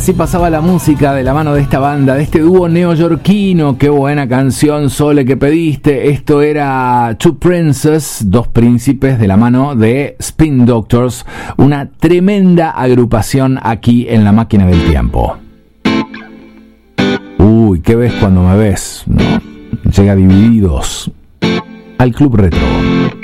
Así pasaba la música de la mano de esta banda, de este dúo neoyorquino. Qué buena canción, Sole, que pediste. Esto era Two Princes, dos príncipes, de la mano de Spin Doctors. Una tremenda agrupación aquí en La Máquina del Tiempo. Uy, ¿qué ves cuando me ves? No, llega Divididos al Club Retro.